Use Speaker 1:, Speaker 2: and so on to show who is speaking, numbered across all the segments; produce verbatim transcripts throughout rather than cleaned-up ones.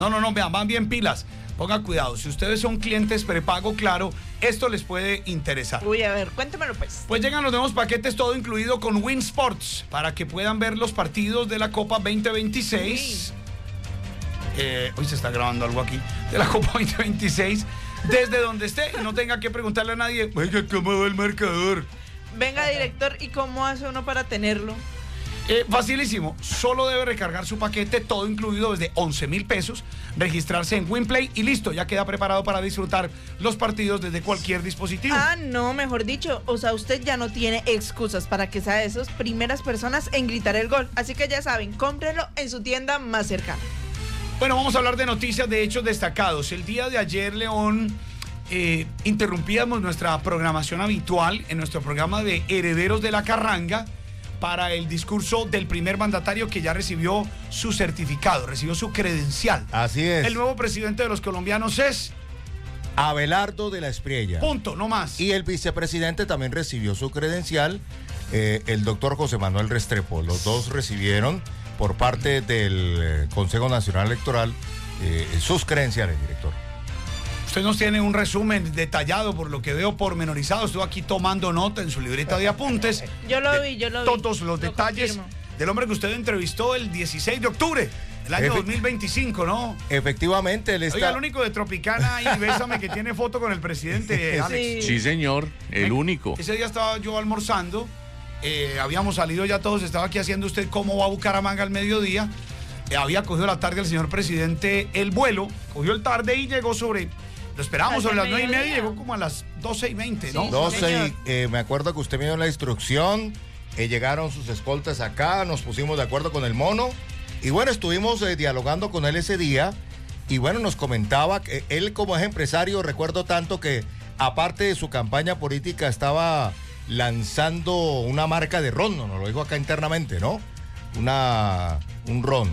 Speaker 1: No, no, no, vean, van bien pilas. Ponga cuidado, si ustedes son clientes prepago Claro, esto les puede interesar.
Speaker 2: Uy, a ver, cuéntamelo pues.
Speaker 1: Pues llegan los nuevos paquetes, todo incluido con Win Sports, para que puedan ver los partidos de la Copa veinte veintiséis. Eh, hoy se está grabando algo aquí, de la Copa veinte veintiséis, desde donde esté y no tenga que preguntarle a nadie, oiga, ¿cómo va el marcador?
Speaker 2: Venga, director, ¿y cómo hace uno para tenerlo?
Speaker 1: Eh, facilísimo, solo debe recargar su paquete, todo incluido desde once mil pesos, registrarse en WinPlay y listo, ya queda preparado para disfrutar los partidos desde cualquier dispositivo.
Speaker 2: Ah, no, mejor dicho, o sea, usted ya no tiene excusas para que sea de esas primeras personas en gritar el gol, así que ya saben, cómprenlo en su tienda más cercana.
Speaker 1: Bueno, vamos a hablar de noticias de hechos destacados. El día de ayer, León, eh, interrumpíamos nuestra programación habitual en nuestro programa de Herederos de la Carranga para el discurso del primer mandatario que ya recibió su certificado, recibió su credencial.
Speaker 3: Así es.
Speaker 1: El nuevo presidente de los colombianos es
Speaker 3: Abelardo de la Espriella.
Speaker 1: Punto, no más.
Speaker 3: Y el vicepresidente también recibió su credencial, eh, el doctor José Manuel Restrepo. Los dos recibieron por parte del eh, Consejo Nacional Electoral eh, sus credenciales, director.
Speaker 1: Usted nos tiene un resumen detallado, por lo que veo, pormenorizado. Estuvo aquí tomando nota en su libreta de apuntes.
Speaker 2: Yo lo
Speaker 1: de
Speaker 2: vi, yo lo vi.
Speaker 1: Todos los
Speaker 2: Lo
Speaker 1: detalles
Speaker 2: confirmo.
Speaker 1: del hombre que usted entrevistó el dieciséis de octubre del año
Speaker 3: Efe-
Speaker 1: dos mil veinticinco, ¿no?
Speaker 3: Efectivamente, él está...
Speaker 1: Oiga, el único de Tropicana y Bésame que tiene foto con el presidente, Alex.
Speaker 2: Sí.
Speaker 4: Sí, señor, el
Speaker 1: Eh,
Speaker 4: único.
Speaker 1: Ese día estaba yo almorzando, eh, habíamos salido ya todos, estaba aquí haciendo usted cómo va a Bucaramanga al mediodía. Eh, había cogido la tarde el señor presidente el vuelo, cogió el tarde y llegó sobre... Lo esperábamos sobre
Speaker 2: Hacia
Speaker 1: las nueve y media y
Speaker 2: mediodía.
Speaker 1: llegó como a las doce y veinte, ¿no?
Speaker 2: Sí.
Speaker 3: doce
Speaker 2: señor.
Speaker 3: y eh, me acuerdo que usted me dio la instrucción, eh, llegaron sus escoltas acá, nos pusimos de acuerdo con el mono y bueno, estuvimos eh, dialogando con él ese día y bueno, nos comentaba que él como es empresario, recuerdo tanto que aparte de su campaña política estaba lanzando una marca de ron, no, nos lo dijo acá internamente, ¿no? Una, un ron.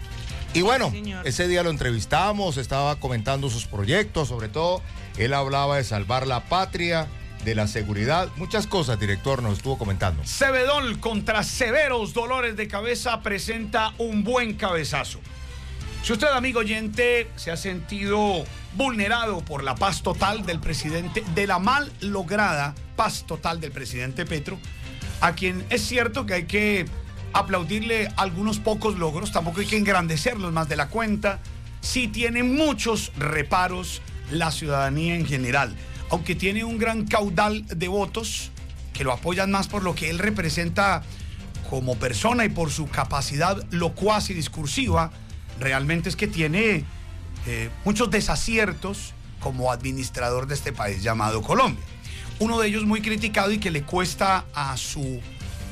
Speaker 3: Y bueno,
Speaker 2: señor.
Speaker 3: ese día lo entrevistamos, estaba comentando sus proyectos, sobre todo él hablaba de salvar la patria, de la seguridad, muchas cosas, director, nos estuvo comentando.
Speaker 1: Cebedol contra severos dolores de cabeza presenta un buen cabezazo. Si usted, amigo oyente, se ha sentido vulnerado por la paz total del presidente, de la mal lograda paz total del presidente Petro, a quien es cierto que hay que aplaudirle algunos pocos logros, tampoco hay que engrandecerlos más de la cuenta, sí tiene muchos reparos la ciudadanía en general, aunque tiene un gran caudal de votos que lo apoyan más por lo que él representa como persona y por su capacidad locuaz y discursiva, realmente es que tiene eh, muchos desaciertos como administrador de este país llamado Colombia. Uno de ellos muy criticado y que le cuesta a su uh,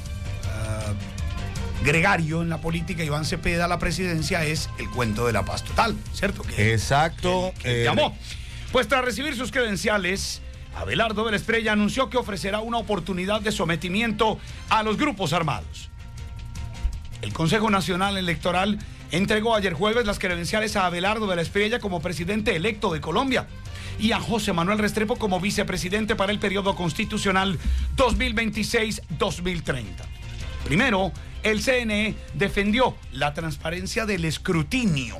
Speaker 1: gregario en la política, Iván Cepeda, la presidencia, es el cuento de la paz total, ¿cierto? Que,
Speaker 3: Exacto.
Speaker 1: que- que
Speaker 3: eh,
Speaker 1: llamó. Pues tras recibir sus credenciales, Abelardo de la Espriella anunció que ofrecerá una oportunidad de sometimiento a los grupos armados. El Consejo Nacional Electoral entregó ayer jueves las credenciales a Abelardo de la Espriella como presidente electo de Colombia y a José Manuel Restrepo como vicepresidente para el periodo constitucional dos mil veintiséis a dos mil treinta. Primero, el C N E defendió la transparencia del escrutinio.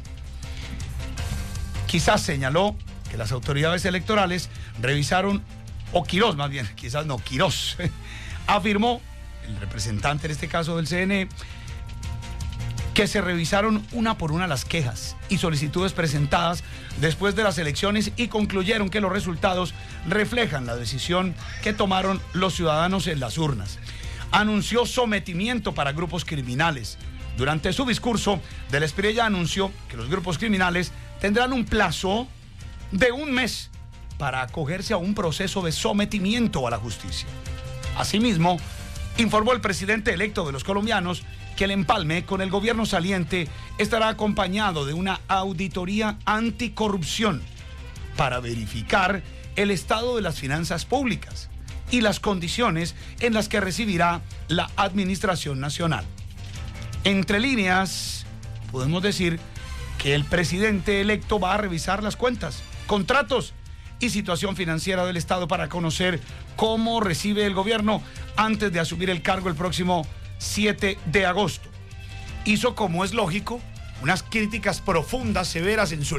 Speaker 1: Quizás señaló que las autoridades electorales revisaron, o Quirós más bien, quizás no, Quirós, afirmó, el representante en este caso del C N E, que se revisaron una por una las quejas y solicitudes presentadas después de las elecciones y concluyeron que los resultados reflejan la decisión que tomaron los ciudadanos en las urnas. Anunció sometimiento para grupos criminales. Durante su discurso, de la Espriella anunció que los grupos criminales tendrán un plazo de un mes para acogerse a un proceso de sometimiento a la justicia. Asimismo, informó el presidente electo de los colombianos que el empalme con el gobierno saliente estará acompañado de una auditoría anticorrupción para verificar el estado de las finanzas públicas y las condiciones en las que recibirá la administración nacional. Entre líneas, podemos decir que el presidente electo va a revisar las cuentas, contratos y situación financiera del Estado para conocer cómo recibe el gobierno antes de asumir el cargo el próximo siete de agosto. Hizo, como es lógico, unas críticas profundas, severas en su